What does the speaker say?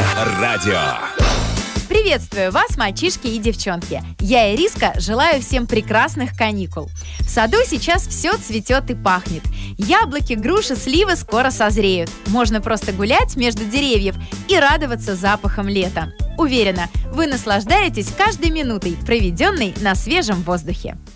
радио. Приветствую вас, мальчишки и девчонки. Я, Ириска, желаю всем прекрасных каникул. В саду сейчас все цветет и пахнет. Яблоки, груши, сливы скоро созреют. Можно просто гулять между деревьев и радоваться запахом лета. Уверена, вы наслаждаетесь каждой минутой, проведенной на свежем воздухе.